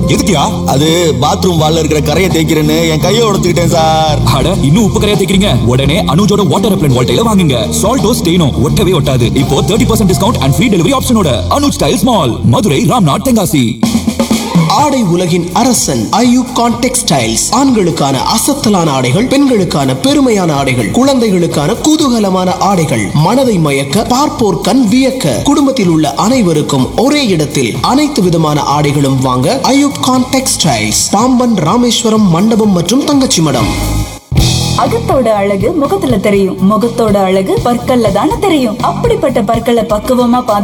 எதுக்குயா? அது பாத்ரூம் வால்ல இருக்கிற கரையை தேய்க்கிறேன்னு என் கையை உடைச்சுக்கிட்டேன் சார். அட இன்னும் உப்பு கரையா தேய்க்கிறீங்க? உடனே அனுஜோட வாட்டர் ரெப்லண்ட் வால்டைல வாங்குங்க. சால்டோ ஸ்டெயினோ ஒட்டவே ஒட்டாது. இப்போ 30% discount and free delivery ஆப்ஷனோட Anuj styles mall, Madurai, Ramnath, Tenkasi. ஆடை உலகின் அரசன் ஐயூகான் டெக்ஸ்டைல்ஸ். ஆண்களுக்கான அசத்தலான ஆடைகள், பெண்களுக்கான பெருமையான ஆடைகள், குழந்தைகளுக்கான குதூகலமான ஆடைகள், மனதை மயக்க பார்ப்போர் கண் வியக்க, குடும்பத்தில் உள்ள அனைவருக்கும் ஒரே இடத்தில் அனைத்து விதமான ஆடைகளும் வாங்க ஐயூகான் டெக்ஸ்டைல்ஸ், பாம்பன், ராமேஸ்வரம், மண்டபம் மற்றும் தங்கச்சி மடம். அகத்தோட அழகு முகத்துல தெரியும், முகத்தோட அழகு பற்கள்ல தானே தெரியும். அப்படிப்பட்ட பற்களை பக்குவமா